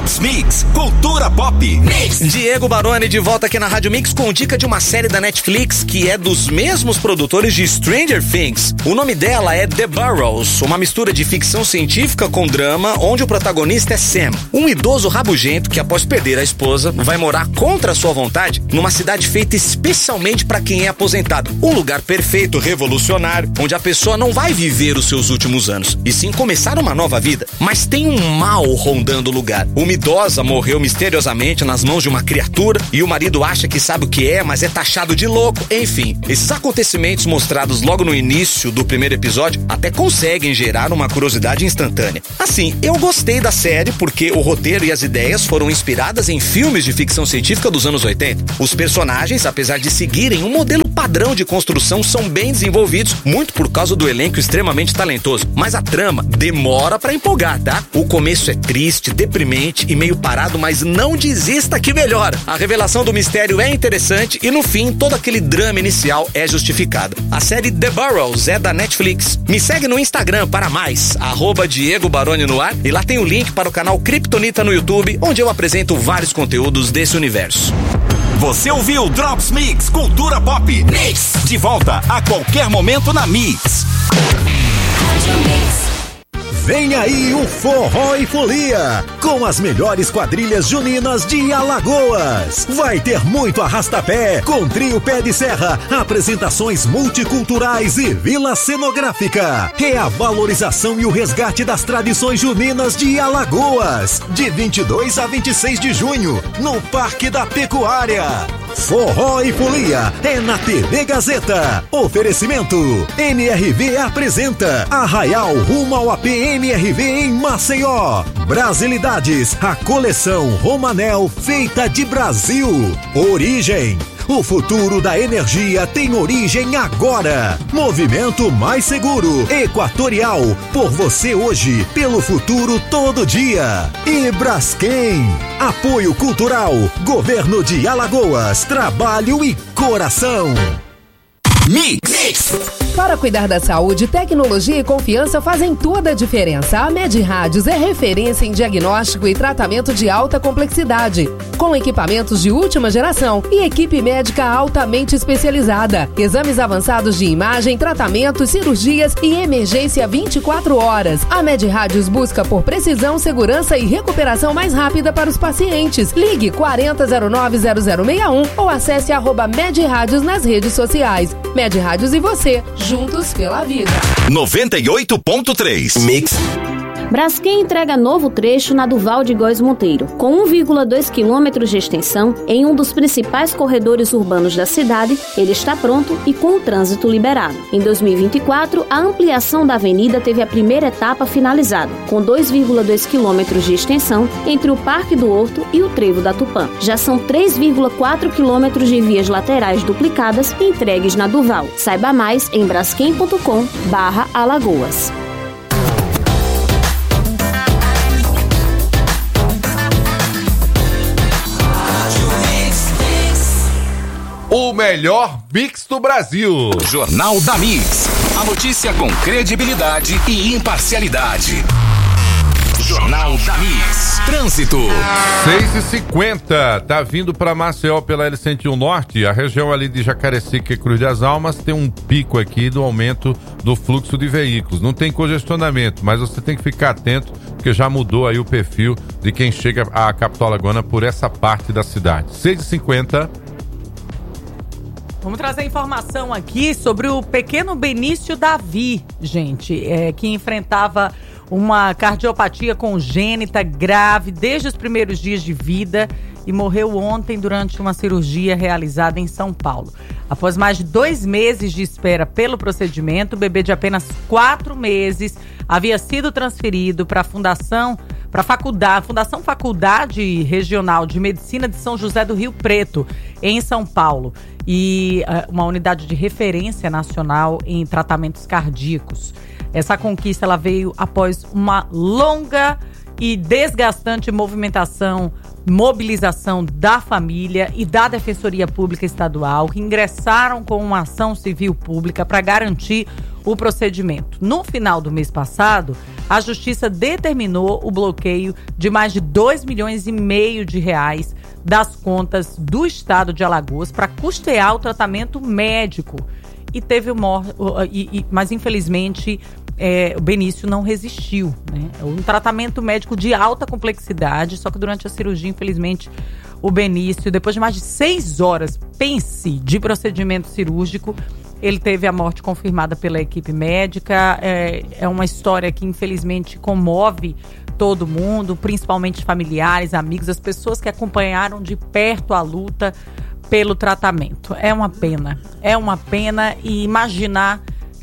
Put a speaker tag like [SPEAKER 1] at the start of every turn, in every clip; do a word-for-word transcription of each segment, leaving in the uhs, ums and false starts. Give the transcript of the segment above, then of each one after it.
[SPEAKER 1] Drops Mix, cultura pop. Mix.
[SPEAKER 2] Diego Baroni de volta aqui na Rádio Mix com dica de uma série da Netflix que é dos mesmos produtores de Stranger Things. O nome dela é The Burrows, uma mistura de ficção científica com drama, onde o protagonista é Sam, um idoso rabugento que, após perder a esposa, vai morar contra sua vontade numa cidade feita especialmente para quem é aposentado. Um lugar perfeito, revolucionário, onde a pessoa não vai viver os seus últimos anos, e sim começar uma nova vida. Mas tem um mal rondando o lugar. Uma idosa morreu misteriosamente nas mãos de uma criatura e o marido acha que sabe o que é, mas é taxado de louco. Enfim, esses acontecimentos mostrados logo no início do primeiro episódio até conseguem gerar uma curiosidade instantânea. Assim, eu gostei da série porque o roteiro e as ideias foram inspiradas em filmes de ficção científica dos anos oitenta. Os personagens, apesar de seguirem um modelo padrão de construção, são bem desenvolvidos, muito por causa do elenco extremamente talentoso. Mas a trama demora pra empolgar, tá? O começo é triste, deprimente e meio parado, mas não desista que melhora. A revelação do mistério é interessante e no fim, todo aquele drama inicial é justificado. A série The Burrows é da Netflix. Me segue no Instagram para mais, arroba Diego Baroni no ar, e lá tem o link para o canal Kryptonita no YouTube, onde eu apresento vários conteúdos desse universo.
[SPEAKER 1] Você ouviu Drops Mix, cultura pop. Mix. De volta a qualquer momento na Mix.
[SPEAKER 3] Vem aí o Forró e Folia, com as melhores quadrilhas juninas de Alagoas. Vai ter muito arrastapé, com trio Pé de Serra, apresentações multiculturais e vila cenográfica. É a valorização e o resgate das tradições juninas de Alagoas, de vinte e dois a vinte e seis de junho, no Parque da Pecuária. Forró e Folia é na T V Gazeta. Oferecimento: N R V apresenta Arraial rumo ao A P N R V em Maceió. Brasilidades, a coleção Romanel feita de Brasil. Origem: o futuro da energia tem origem agora. Movimento Mais Seguro, Equatorial, por você hoje, pelo futuro todo dia. E Braskem, apoio cultural, Governo de Alagoas, trabalho e coração.
[SPEAKER 1] Mix. Mix.
[SPEAKER 4] Para cuidar da saúde, tecnologia e confiança fazem toda a diferença. A Med Rádios é referência em diagnóstico e tratamento de alta complexidade, com equipamentos de última geração e equipe médica altamente especializada. Exames avançados de imagem, tratamentos, cirurgias e emergência vinte e quatro horas. A Med Rádios busca por precisão, segurança e recuperação mais rápida para os pacientes. Ligue quarenta zero nove zero zero seis um ou acesse arroba Med Rádios nas redes sociais. Med Rádios e você, juntos pela vida.
[SPEAKER 1] noventa e oito ponto três Mix.
[SPEAKER 5] Braskem entrega novo trecho na Duval de Góes Monteiro, com um vírgula dois quilômetros de extensão em um dos principais corredores urbanos da cidade. Ele está pronto e com o trânsito liberado. Em dois mil e vinte e quatro, a ampliação da avenida teve a primeira etapa finalizada, com dois vírgula dois quilômetros de extensão entre o Parque do Horto e o Trevo da Tupã. Já são três vírgula quatro quilômetros de vias laterais duplicadas entregues na Duval. Saiba mais em braskem ponto com barra Alagoas.
[SPEAKER 6] O melhor mix do Brasil.
[SPEAKER 1] Jornal da Mix. A notícia com credibilidade e imparcialidade. Jornal da Mix. Trânsito.
[SPEAKER 6] seis e cinquenta. Tá vindo para Maceió pela L cento e um Norte. A região ali de Jacarecica e Cruz das Almas tem um pico aqui do aumento do fluxo de veículos. Não tem congestionamento, mas você tem que ficar atento, porque já mudou aí o perfil de quem chega à capital alagoana por essa parte da cidade. seis e cinquenta.
[SPEAKER 7] Vamos trazer informação aqui sobre o pequeno Benício Davi, gente, é, que enfrentava uma cardiopatia congênita grave desde os primeiros dias de vida e morreu ontem durante uma cirurgia realizada em São Paulo. Após mais de dois meses de espera pelo procedimento, o bebê de apenas quatro meses havia sido transferido para a Fundação, para a faculdade, Fundação Faculdade Regional de Medicina de São José do Rio Preto, em São Paulo, e uh, uma unidade de referência nacional em tratamentos cardíacos. Essa conquista ela veio após uma longa e desgastante movimentação, mobilização da família e da Defensoria Pública Estadual, que ingressaram com uma ação civil pública para garantir o procedimento. No final do mês passado, a Justiça determinou o bloqueio de mais de dois milhões e meio de reais das contas do estado de Alagoas para custear o tratamento médico. E teve o mor... e, e, mas infelizmente é, o Benício não resistiu, né? Um tratamento médico de alta complexidade, só que durante a cirurgia, infelizmente, o Benício, depois de mais de seis horas, pense, de procedimento cirúrgico, ele teve a morte confirmada pela equipe médica. É, é uma história que infelizmente comove todo mundo, principalmente familiares, amigos, as pessoas que acompanharam de perto a luta pelo tratamento. É uma pena, é uma pena, e imaginar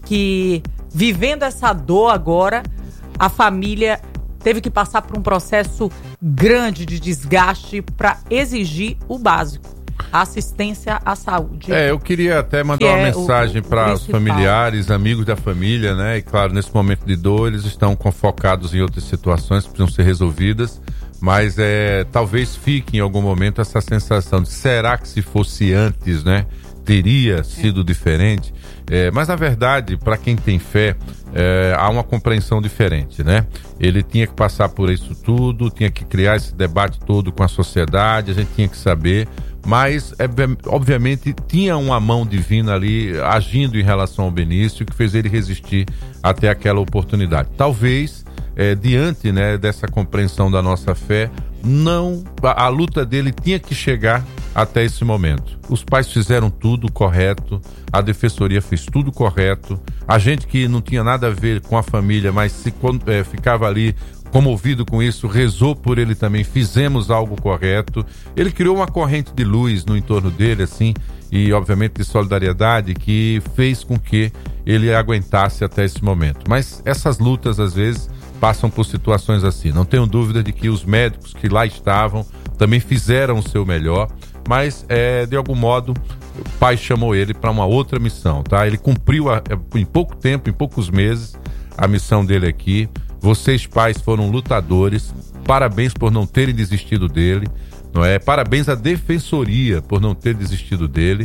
[SPEAKER 7] que vivendo essa dor agora, a família teve que passar por um processo grande de desgaste para exigir o básico, a assistência à saúde.
[SPEAKER 6] É, eu queria até mandar uma é mensagem para os familiares, amigos da família, né? E claro, nesse momento de dor, eles estão focados em outras situações que precisam ser resolvidas. Mas é, talvez fique em algum momento essa sensação de será que se fosse antes, né, teria sido diferente? É, mas na verdade, para quem tem fé, é, há uma compreensão diferente, né? Ele tinha que passar por isso tudo, tinha que criar esse debate todo com a sociedade, a gente tinha que saber, mas é, obviamente tinha uma mão divina ali agindo em relação ao Benício que fez ele resistir até aquela oportunidade. Talvez É, diante, né, dessa compreensão da nossa fé, não, a, a luta dele tinha que chegar até esse momento. Os pais fizeram tudo correto, a defensoria fez tudo correto, a gente que não tinha nada a ver com a família, mas se, é, ficava ali comovido com isso, rezou por ele também, fizemos algo correto. Ele criou uma corrente de luz no entorno dele, assim, e obviamente de solidariedade, que fez com que ele aguentasse até esse momento. Mas essas lutas, às vezes, passam por situações assim. Não tenho dúvida de que os médicos que lá estavam também fizeram o seu melhor, mas é, de algum modo o pai chamou ele para uma outra missão, tá? Ele cumpriu a, em pouco tempo, em poucos meses, a missão dele aqui. Vocês, pais, foram lutadores. Parabéns por não terem desistido dele, não é? Parabéns à defensoria por não ter desistido dele.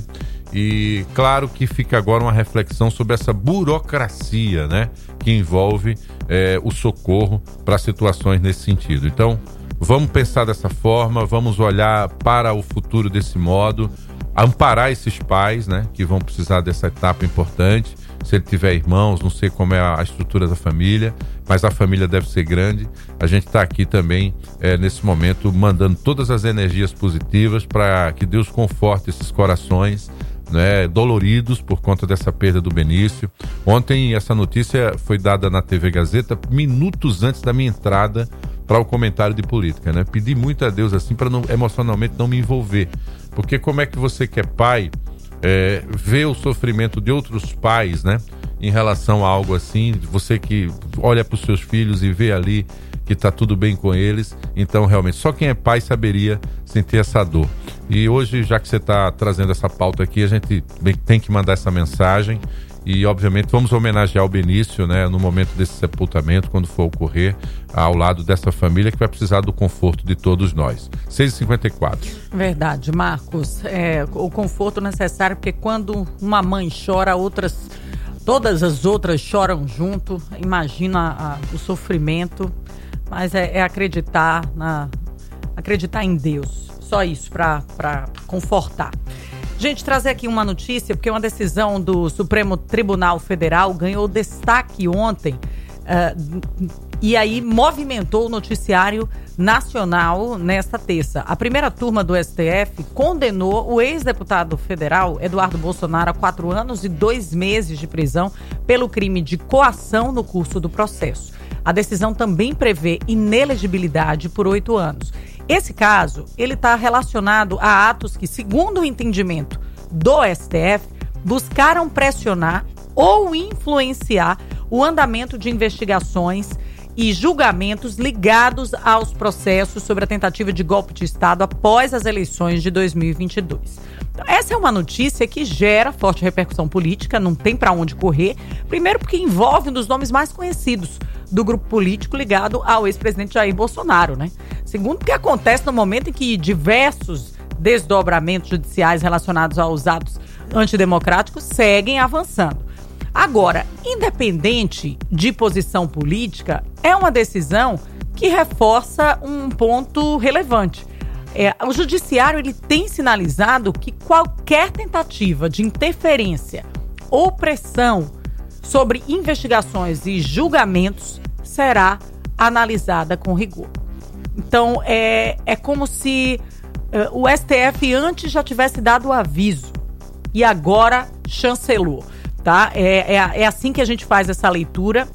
[SPEAKER 6] E claro que fica agora uma reflexão sobre essa burocracia, né, que envolve é, o socorro para situações nesse sentido. Então, vamos pensar dessa forma, vamos olhar para o futuro desse modo, amparar esses pais, né, que vão precisar dessa etapa importante. Se ele tiver irmãos, não sei como é a estrutura da família, mas a família deve ser grande. A gente está aqui também, é, nesse momento, mandando todas as energias positivas para que Deus conforte esses corações, né, doloridos por conta dessa perda do Benício. Ontem essa notícia foi dada na T V Gazeta minutos antes da minha entrada para o comentário de política, né? Pedi muito a Deus assim para não, emocionalmente não me envolver, porque como é que você que é pai é, vê o sofrimento de outros pais, né, em relação a algo assim? Você que olha para os seus filhos e vê ali que está tudo bem com eles, então realmente só quem é pai saberia sentir essa dor. E hoje, já que você está trazendo essa pauta aqui, a gente tem que mandar essa mensagem e obviamente vamos homenagear o Benício, né, no momento desse sepultamento, quando for ocorrer, ao lado dessa família que vai precisar do conforto de todos nós. seis e cinquenta e quatro.
[SPEAKER 7] Verdade, Marcos, é, o conforto necessário, porque quando uma mãe chora, outras, todas as outras choram junto. Imagina a, o sofrimento. Mas é, é acreditar na, acreditar em Deus. Só isso para confortar. Gente, trazer aqui uma notícia, porque uma decisão do Supremo Tribunal Federal ganhou destaque ontem uh, e aí movimentou o noticiário nacional nesta terça. A primeira turma do S T F condenou o ex-deputado federal Eduardo Bolsonaro a quatro anos e dois meses de prisão pelo crime de coação no curso do processo. A decisão também prevê inelegibilidade por oito anos. Esse caso, ele está relacionado a atos que, segundo o entendimento do S T F, buscaram pressionar ou influenciar o andamento de investigações e julgamentos ligados aos processos sobre a tentativa de golpe de Estado após as eleições de dois mil e vinte e dois. Então, essa é uma notícia que gera forte repercussão política, não tem para onde correr. Primeiro porque envolve um dos nomes mais conhecidos do grupo político ligado ao ex-presidente Jair Bolsonaro, né? Segundo, porque acontece no momento em que diversos desdobramentos judiciais relacionados aos atos antidemocráticos seguem avançando. Agora, independente de posição política, é uma decisão que reforça um ponto relevante. É, o judiciário ele tem sinalizado que qualquer tentativa de interferência ou pressão sobre investigações e julgamentos será analisada com rigor. Então, é, é como se é, o S T F antes já tivesse dado o aviso e agora chancelou, tá? É, é, é assim que a gente faz essa leitura.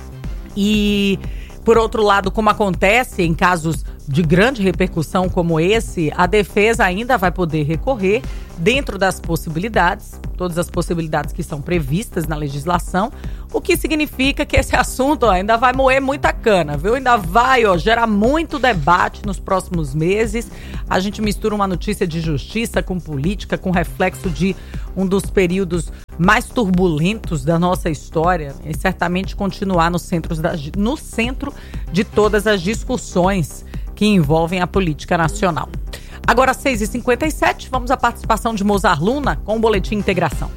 [SPEAKER 7] E, por outro lado, como acontece em casos de grande repercussão como esse, a defesa ainda vai poder recorrer dentro das possibilidades, todas as possibilidades que são previstas na legislação, o que significa que esse assunto ó, ainda vai moer muita cana, viu? Ainda vai ó, gerar muito debate nos próximos meses. A gente mistura uma notícia de justiça com política, com reflexo de um dos períodos mais turbulentos da nossa história e certamente continuar no centro, da, no centro de todas as discussões que envolvem a política nacional. Agora, às seis e cinquenta e sete, vamos à participação de Mozart Luna com o Boletim Integração.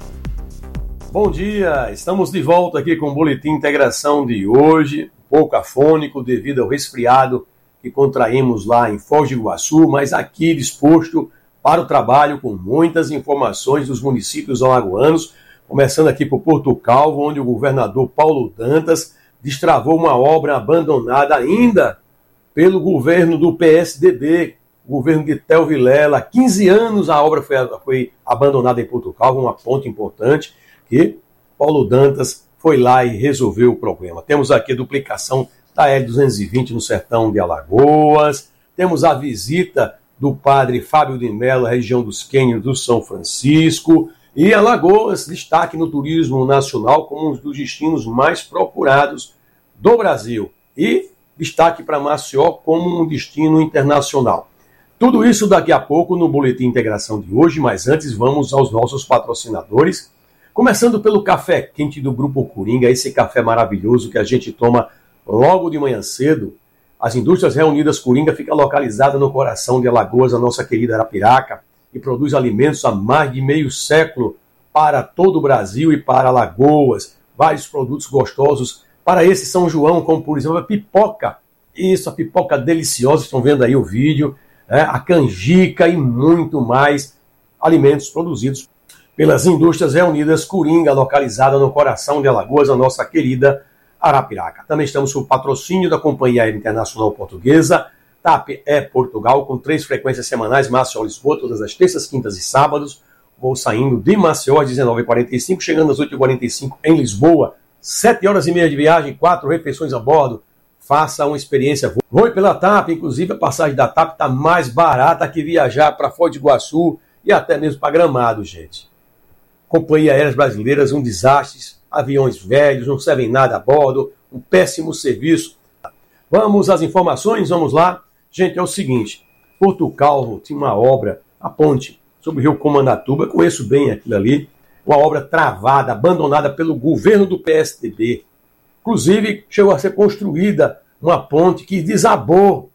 [SPEAKER 8] Bom dia, estamos de volta aqui com o Boletim Integração de hoje, um pouco afônico devido ao resfriado que contraímos lá em Foz do Iguaçu, mas aqui disposto para o trabalho com muitas informações dos municípios alagoanos, começando aqui por Porto Calvo, onde o governador Paulo Dantas destravou uma obra abandonada ainda pelo governo do P S D B, governo de Théo Vilela. Há quinze anos a obra foi, foi abandonada em Porto Calvo, uma ponte importante, que Paulo Dantas foi lá e resolveu o problema. Temos aqui a duplicação da L duzentos e vinte no sertão de Alagoas, temos a visita do padre Fábio de Mello à região dos Quênios do São Francisco, e Alagoas, destaque no turismo nacional como um dos destinos mais procurados do Brasil, e destaque para Maceió como um destino internacional. Tudo isso daqui a pouco no Boletim Integração de hoje, mas antes vamos aos nossos patrocinadores, começando pelo café quente do Grupo Coringa, esse café maravilhoso que a gente toma logo de manhã cedo. As Indústrias Reunidas Coringa fica localizada no coração de Alagoas, a nossa querida Arapiraca, e produz alimentos há mais de meio século para todo o Brasil e para Alagoas. Vários produtos gostosos para esse São João, como por exemplo a pipoca. Isso, a pipoca deliciosa, estão vendo aí o vídeo, né? A canjica e muito mais alimentos produzidos pelas Indústrias Reunidas Coringa, localizada no coração de Alagoas, a nossa querida Arapiraca. Também estamos com o patrocínio da Companhia Aérea Internacional Portuguesa, T A P é Portugal, com três frequências semanais, Maceió Lisboa, todas as terças, quintas e sábados. Voo saindo de Maceió às dezenove e quarenta e cinco, chegando às oito e quarenta e cinco em Lisboa. Sete horas e meia de viagem, quatro refeições a bordo. Faça uma experiência. Voe pela T A P, inclusive a passagem da T A P está mais barata que viajar para Foz do Iguaçu e até mesmo para Gramado, gente. Companhia Aéreas Brasileiras, um desastre, aviões velhos, não servem nada a bordo, um péssimo serviço. Vamos às informações, vamos lá. Gente, é o seguinte, Porto Calvo tinha uma obra, a ponte sobre o rio Comandatuba, eu conheço bem aquilo ali, uma obra travada, abandonada pelo governo do P S D B. Inclusive, chegou a ser construída uma ponte que desabou,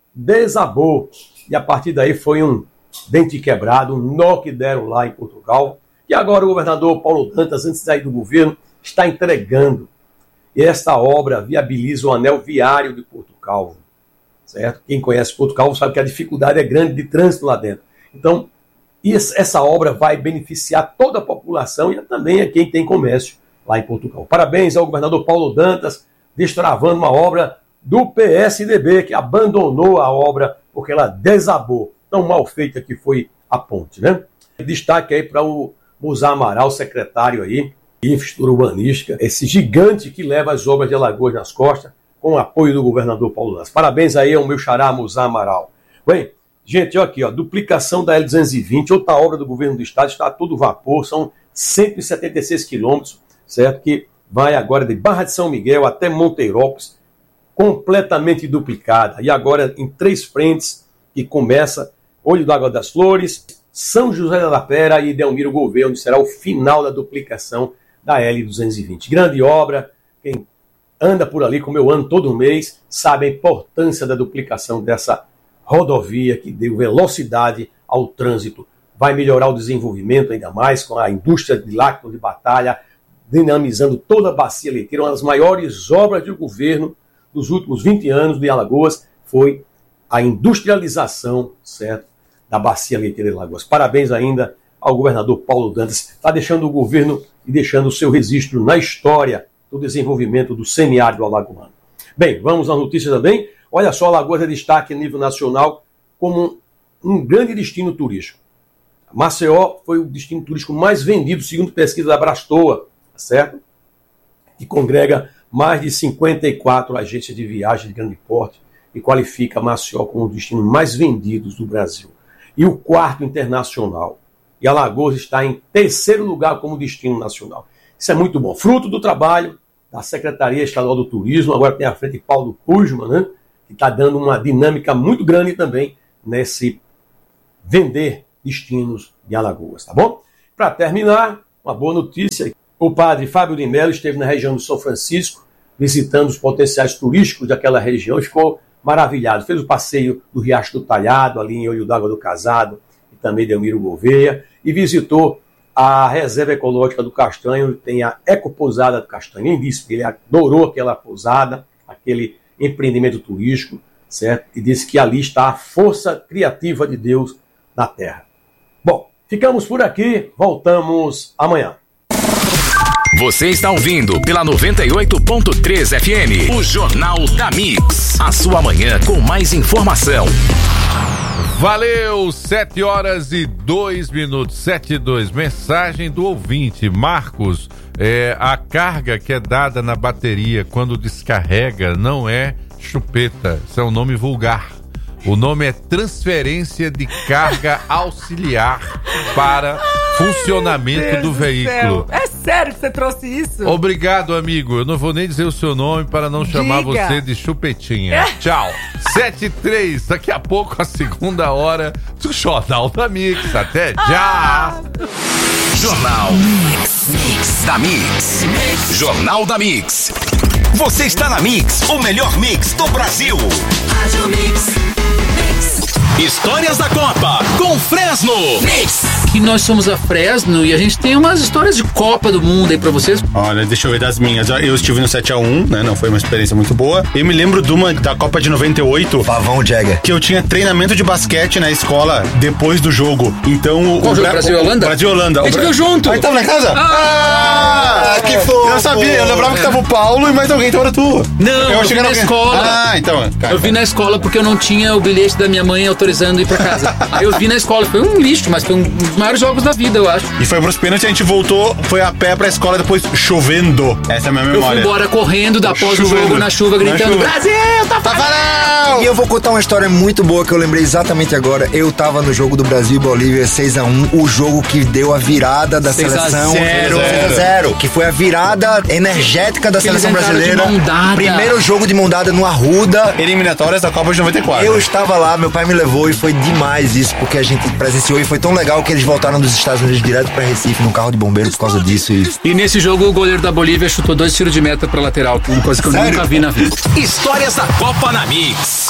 [SPEAKER 8] desabou, e a partir daí foi um dente quebrado, um nó que deram lá em Portugal, e agora o governador Paulo Dantas, antes de sair do governo, está entregando. E esta obra viabiliza o anel viário de Porto Calvo, certo? Quem conhece Porto Calvo sabe que a dificuldade é grande de trânsito lá dentro. Então, essa obra vai beneficiar toda a população e também a quem tem comércio lá em Portugal. Parabéns ao governador Paulo Dantas, destravando uma obra do P S D B, que abandonou a obra porque ela desabou. Tão mal feita que foi a ponte, né? Destaque aí para o Mozart Amaral, secretário aí de Infraestrutura Urbanística, esse gigante que leva as obras de Alagoas nas costas, com o apoio do governador Paulo Dantas. Parabéns aí ao meu xará Mozart Amaral. Bem, gente, olha aqui, ó, duplicação da L duzentos e vinte, outra obra do governo do estado, está a todo vapor, são cento e setenta e seis quilômetros, certo? Que vai agora de Barra de São Miguel até Monteirópolis, completamente duplicada. E agora em três frentes, que começa Olho d'Água das Flores, São José da Lapera e Delmiro Gouveia, onde será o final da duplicação da L duzentos e vinte. Grande obra, quem anda por ali, como eu ando todo mês, sabe a importância da duplicação dessa rodovia que deu velocidade ao trânsito. Vai melhorar o desenvolvimento ainda mais com a indústria de lácteo de batalha, dinamizando toda a bacia leiteira. Uma das maiores obras de governo dos últimos vinte anos de Alagoas foi a industrialização, certo, da bacia leiteira de Alagoas. Parabéns ainda ao governador Paulo Dantas. Está deixando o governo e deixando o seu registro na história do desenvolvimento do semiárido alagoano. Bem, vamos às notícias também. Olha só, Alagoas é destaque a nível nacional como um, um grande destino turístico. Maceió foi o destino turístico mais vendido, segundo pesquisa da Brastoa, certo? Que congrega mais de cinquenta e quatro agências de viagem de grande porte e qualifica Maceió como um dos destinos mais vendidos do Brasil. E o quarto internacional. E Alagoas está em terceiro lugar como destino nacional. Isso é muito bom. Fruto do trabalho da Secretaria Estadual do Turismo, agora tem à frente Paulo Kujman, né? Que está dando uma dinâmica muito grande também nesse vender destinos de Alagoas, tá bom? Para terminar, uma boa notícia. O padre Fábio de Mello esteve na região de São Francisco, visitando os potenciais turísticos daquela região e ficou maravilhado. Fez o passeio do Riacho do Talhado, ali em Olho d'Água do Casado, e também de Elmiro Gouveia, e visitou a reserva ecológica do Castanho, onde tem a ecopousada do Castanho. Ele disse que ele adorou aquela pousada, aquele empreendimento turístico, certo? E disse que ali está a força criativa de Deus na Terra. Bom, ficamos por aqui, voltamos amanhã.
[SPEAKER 1] Você está ouvindo pela noventa e oito ponto três F M, o Jornal da Mix. A sua manhã com mais informação.
[SPEAKER 6] Valeu, sete horas e dois minutos, sete e dois. Mensagem do ouvinte, Marcos. É, a carga que é dada na bateria quando descarrega não é chupeta, isso é um nome vulgar. O nome é transferência de carga auxiliar para funcionamento
[SPEAKER 7] Deus
[SPEAKER 6] do veículo.
[SPEAKER 7] Céu. É sério que você trouxe isso?
[SPEAKER 6] Obrigado, amigo. Eu não vou nem dizer o seu nome para não chamar
[SPEAKER 7] Diga.
[SPEAKER 6] você de chupetinha. É. Tchau. sete e três, daqui a pouco a segunda hora do Jornal da Mix. Até já.
[SPEAKER 7] Ah.
[SPEAKER 1] Jornal Mix, Mix da Mix. Mix. Jornal da Mix. Você está na Mix, o melhor mix do Brasil. Rádio Mix. Mix. Histórias da Copa com Fresno. Mix.
[SPEAKER 9] Que nós somos a Fresno e a gente tem umas histórias de Copa do Mundo aí pra vocês.
[SPEAKER 10] Olha, deixa eu ver das minhas. Eu estive no sete a um, né? Não foi uma experiência muito boa. Eu me lembro de uma da Copa de noventa e oito.
[SPEAKER 11] Pavão Jagger.
[SPEAKER 10] Que eu tinha treinamento de basquete na escola depois do jogo. Então...
[SPEAKER 9] Qual
[SPEAKER 10] o
[SPEAKER 9] jogo?
[SPEAKER 10] Bra...
[SPEAKER 9] Brasil e Holanda?
[SPEAKER 10] Brasil e Holanda.
[SPEAKER 9] A gente viu junto.
[SPEAKER 10] Aí tava na casa?
[SPEAKER 9] Ah,
[SPEAKER 10] ah que fofo. Eu sabia, eu lembrava que tava o Paulo e mais alguém, então era tu.
[SPEAKER 9] Não, eu, eu vi na
[SPEAKER 10] alguém...
[SPEAKER 9] escola.
[SPEAKER 10] Ah, então... Cara,
[SPEAKER 9] eu vi na escola porque eu não tinha o bilhete da minha mãe autorizando ir pra casa. Aí eu vi na escola, foi um lixo, mas foi um dos maiores jogos da vida, eu acho.
[SPEAKER 10] E foi pros pênaltis, a gente voltou, foi a pé pra escola depois chovendo. Essa é a minha memória.
[SPEAKER 9] Eu fui embora correndo da após o jogo na chuva, gritando:
[SPEAKER 10] chuva.
[SPEAKER 9] Brasil, Tafarel!
[SPEAKER 11] E eu vou contar uma história muito boa que eu lembrei exatamente agora. Eu tava no jogo do Brasil e Bolívia seis a um, o jogo que deu a virada da seleção
[SPEAKER 10] seis a
[SPEAKER 11] zero, que foi a virada energética da
[SPEAKER 9] que
[SPEAKER 11] seleção brasileira. Primeiro jogo de mão dada no Arruda.
[SPEAKER 10] Eliminatórias da Copa de noventa e quatro.
[SPEAKER 11] Eu estava lá, meu pai me levou e foi demais isso, porque a gente presenciou e foi tão legal que eles voltaram dos Estados Unidos direto pra Recife no carro de bombeiro por causa disso. E,
[SPEAKER 9] e nesse jogo o goleiro da Bolívia chutou dois tiros de meta pra lateral, que é uma coisa que eu Sério? nunca vi na vida.
[SPEAKER 1] Histórias da Copa na Mix.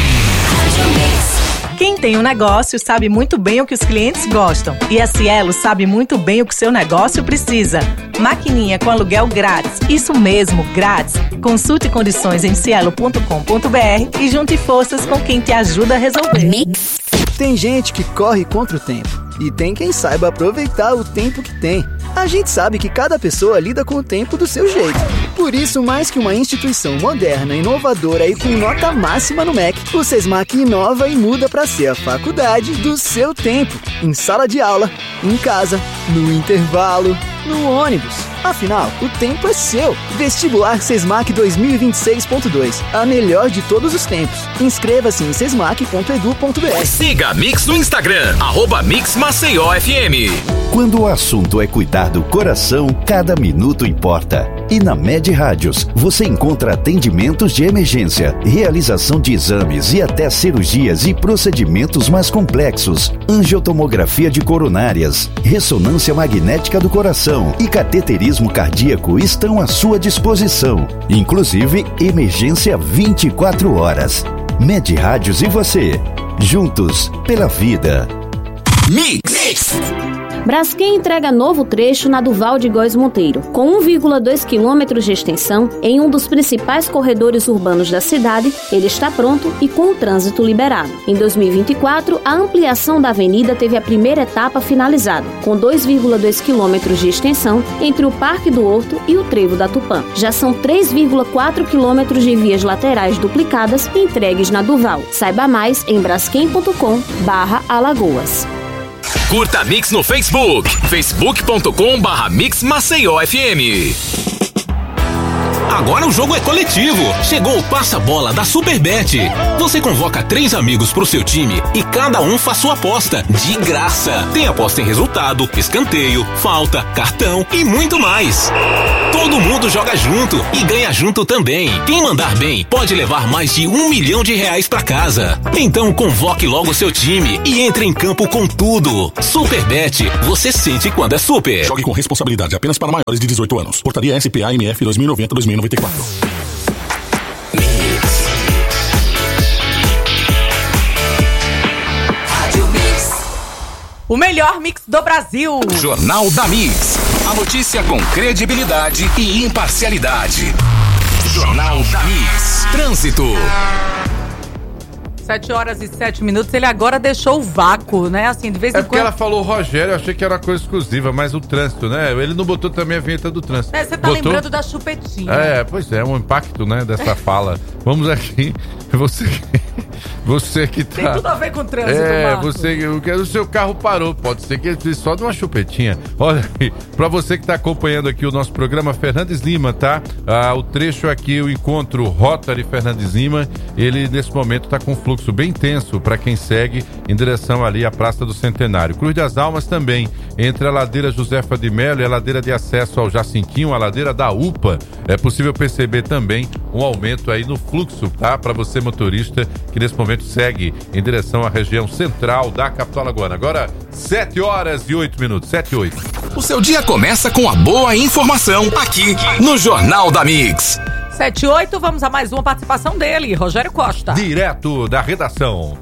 [SPEAKER 12] Quem tem um negócio sabe muito bem o que os clientes gostam. E a Cielo sabe muito bem o que seu negócio precisa. Maquininha com aluguel grátis. Isso mesmo, grátis. Consulte condições em cielo ponto com ponto b r e junte forças com quem te ajuda a resolver.
[SPEAKER 13] Tem gente que corre contra o tempo e tem quem saiba aproveitar o tempo que tem. A gente sabe que cada pessoa lida com o tempo do seu jeito. Por isso, mais que uma instituição moderna, inovadora e com nota máxima no M E C, o SESMAC inova e muda para ser a faculdade do seu tempo. Em sala de aula, em casa, no intervalo, no ônibus. Afinal, o tempo é seu. Vestibular SESMAC dois mil e vinte e seis ponto dois. A melhor de todos os tempos. Inscreva-se em sesmac ponto edu ponto b r.
[SPEAKER 1] Siga a Mix no Instagram, arroba Mix Maceió F M.
[SPEAKER 3] Quando o assunto é cuidar do coração, cada minuto importa. E na Med Rádios, você encontra atendimentos de emergência, realização de exames e até cirurgias e procedimentos mais complexos, angiotomografia de coronárias, ressonância magnética do coração e cateterismo cardíaco estão à sua disposição. Inclusive, emergência vinte e quatro horas. Med Rádios e você, juntos pela vida.
[SPEAKER 1] Mix. Mix.
[SPEAKER 5] Braskem entrega novo trecho na Duval de Góes Monteiro, com um vírgula dois quilômetros de extensão em um dos principais corredores urbanos da cidade. Ele está pronto e com o trânsito liberado. Em dois mil e vinte e quatro, a ampliação da avenida teve a primeira etapa finalizada, com dois vírgula dois quilômetros de extensão entre o Parque do Horto e o Trevo da Tupã. Já são três vírgula quatro quilômetros de vias laterais duplicadas entregues na Duval. Saiba mais em braskem ponto com barra Alagoas.
[SPEAKER 1] Curta a Mix no Facebook, facebook ponto com barra Mix Maceió F M. Agora o jogo é coletivo. Chegou o Passa-Bola da Superbet. Você convoca três amigos pro seu time e cada um faz sua aposta, de graça. Tem aposta em resultado, escanteio, falta, cartão e muito mais. Todo mundo joga junto e ganha junto também. Quem mandar bem pode levar mais de um milhão de reais pra casa. Então convoque logo seu time e entre em campo com tudo. Superbet, você sente quando é super.
[SPEAKER 14] Jogue com responsabilidade apenas para maiores de dezoito anos. Portaria S P A M F dois mil e noventa a dois mil e noventa e quatro.
[SPEAKER 7] O melhor mix do Brasil.
[SPEAKER 1] Jornal da Mix. A notícia com credibilidade e imparcialidade. Jornal da Mix. Trânsito.
[SPEAKER 7] Sete horas e sete minutos, ele agora deixou o vácuo, né? Assim, de vez em
[SPEAKER 6] É
[SPEAKER 7] quando.
[SPEAKER 6] porque ela falou Rogério, eu achei que era uma coisa exclusiva, mas o trânsito, né? Ele não botou também a vinheta do trânsito.
[SPEAKER 7] É, você tá
[SPEAKER 6] botou...
[SPEAKER 7] lembrando da chupetinha.
[SPEAKER 6] É, pois é, um impacto, né, dessa fala. Vamos aqui, você, você que tá...
[SPEAKER 7] Tem tudo a ver com o trânsito,
[SPEAKER 6] É,
[SPEAKER 7] Marco.
[SPEAKER 6] você, o seu carro parou, pode ser que ele precise só de uma chupetinha. Olha aí, pra você que tá acompanhando aqui o nosso programa, Fernandes Lima, tá? Ah, o trecho aqui, o encontro Rotary Fernandes Lima, ele nesse momento tá com fluxo bem intenso para quem segue em direção ali à Praça do Centenário. Cruz das Almas também, entre a ladeira Josefa de Melo e a ladeira de acesso ao Jacintinho, a ladeira da U P A, é possível perceber também um aumento aí no fluxo, tá? Para você motorista que nesse momento segue em direção à região central da capital alagoana. Agora, sete horas e oito minutos, sete e oito.
[SPEAKER 1] O seu dia começa com a boa informação aqui no Jornal da Mix.
[SPEAKER 7] sete e oito, vamos a mais uma participação dele, Rogério Costa.
[SPEAKER 6] Direto da redação.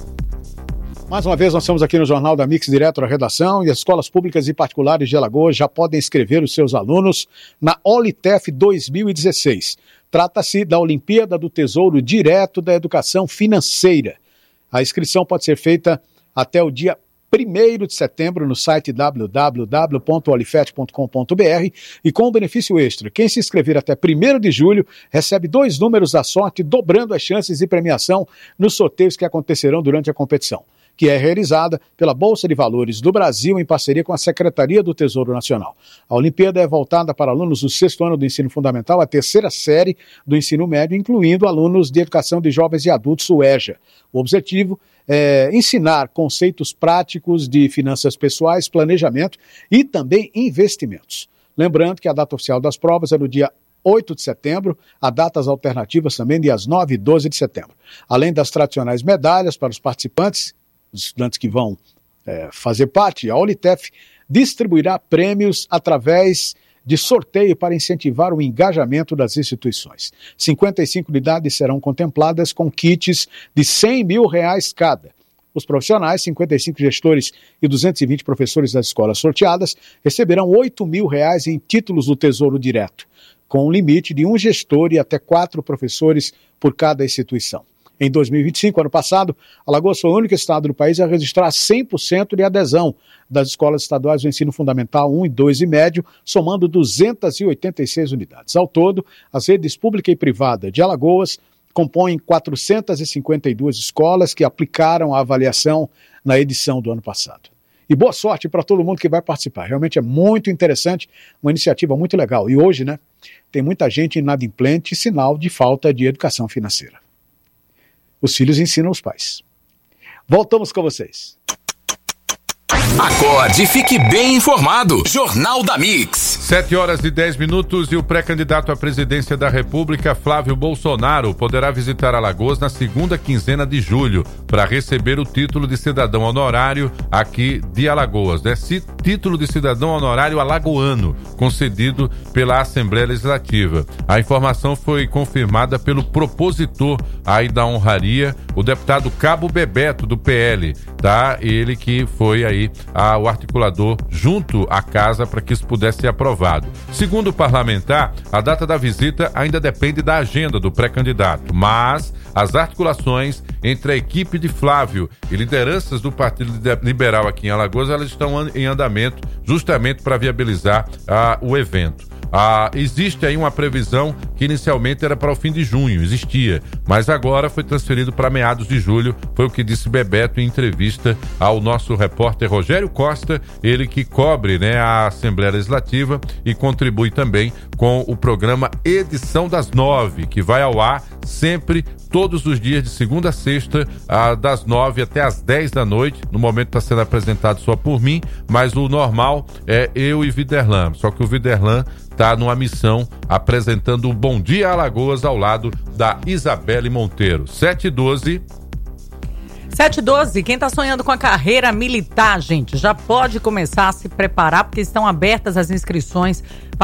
[SPEAKER 15] Mais uma vez, nós estamos aqui no Jornal da Mix, direto da redação, e as escolas públicas e particulares de Alagoas já podem inscrever os seus alunos na Olitef dois mil e dezesseis. Trata-se da Olimpíada do Tesouro Direto da Educação Financeira. A inscrição pode ser feita até o dia primeiro de setembro no site w w w ponto olifet ponto com ponto b r e com um benefício extra. Quem se inscrever até primeiro de julho recebe dois números da sorte, dobrando as chances de premiação nos sorteios que acontecerão durante a competição, que é realizada pela Bolsa de Valores do Brasil em parceria com a Secretaria do Tesouro Nacional. A Olimpíada é voltada para alunos do sexto ano do ensino fundamental, a terceira série do ensino médio, incluindo alunos de educação de jovens e adultos, o EJA. O objetivo é ensinar conceitos práticos de finanças pessoais, planejamento e também investimentos. Lembrando que a data oficial das provas é no dia oito de setembro, há datas alternativas também dias nove e doze de setembro. Além das tradicionais medalhas para os participantes, os estudantes que vão é, fazer parte, a Olitef distribuirá prêmios através de sorteio para incentivar o engajamento das instituições. cinquenta e cinco unidades serão contempladas com kits de cem mil reais cada. Os profissionais, cinquenta e cinco gestores e duzentos e vinte professores das escolas sorteadas, receberão oito mil reais em títulos do Tesouro Direto, com um limite de um gestor e até quatro professores por cada instituição. Em dois mil e vinte e cinco, ano passado, Alagoas foi o único estado do país a registrar cem por cento de adesão das escolas estaduais do ensino fundamental um, dois e médio, somando duzentas e oitenta e seis unidades. Ao todo, as redes pública e privada de Alagoas compõem quatrocentas e cinquenta e duas escolas que aplicaram a avaliação na edição do ano passado. E boa sorte para todo mundo que vai participar. Realmente é muito interessante, uma iniciativa muito legal. E hoje, né, tem muita gente inadimplente, sinal de falta de educação financeira. Os filhos ensinam os pais. Voltamos com vocês.
[SPEAKER 1] Acorde e fique bem informado. Jornal da Mix.
[SPEAKER 6] sete horas e dez minutos e o pré-candidato à presidência da República, Flávio Bolsonaro, poderá visitar Alagoas na segunda quinzena de julho para receber o título de cidadão honorário aqui de Alagoas, né? Título de cidadão honorário alagoano, concedido pela Assembleia Legislativa. A informação foi confirmada pelo propositor aí da honraria, o deputado Cabo Bebeto, do P L, tá? Ele que foi aí a, o articulador junto à casa para que isso pudesse ser aprovado. Segundo o parlamentar, a data da visita ainda depende da agenda do pré-candidato, mas as articulações entre a equipe de Flávio e lideranças do Partido Liberal aqui em Alagoas, elas estão em andamento justamente para viabilizar ah, o evento. Ah, existe aí uma previsão que inicialmente era para o fim de junho, existia, mas agora foi transferido para meados de julho, foi o que disse Bebeto em entrevista ao nosso repórter Rogério Costa, ele que cobre, né, a Assembleia Legislativa e contribui também com o programa Edição das Nove, que vai ao ar sempre, todos os dias de segunda a sexta, ah, das nove até as dez da noite. No momento está sendo apresentado só por mim, mas o normal é eu e Viderlan, só que o Viderlan está numa missão apresentando o Bom Dia Alagoas ao lado da Isabelle Monteiro. sete e doze.
[SPEAKER 7] sete e doze, quem está sonhando com a carreira militar, gente, já pode começar a se preparar, porque estão abertas as inscrições